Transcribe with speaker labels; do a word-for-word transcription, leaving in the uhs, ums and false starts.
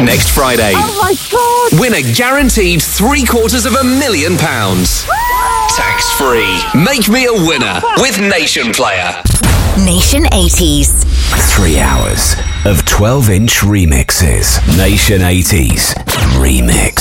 Speaker 1: Next Friday.
Speaker 2: Oh my God!
Speaker 1: Win a guaranteed three quarters of a million pounds. Tax free. Make me a winner with Nation Player.
Speaker 3: Nation eighties.
Speaker 4: Three hours of twelve inch remixes. Nation eighties Remix.